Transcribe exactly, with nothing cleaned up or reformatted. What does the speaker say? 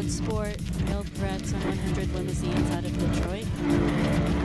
Bloodsport, Male Threats on one hundred Limousines out of Detroit.